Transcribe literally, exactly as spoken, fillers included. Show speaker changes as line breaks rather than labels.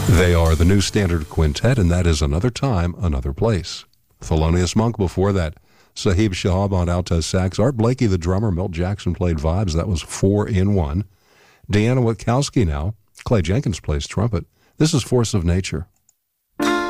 They are the New Standard Quintet, and that is Another Time, Another Place. Thelonious Monk before that. Sahib Shahab on alto sax. Art Blakey, the drummer. Milt Jackson played vibes. That was four in one. Deanna Witkowski now. Clay Jenkins plays trumpet. This is Force of Nature.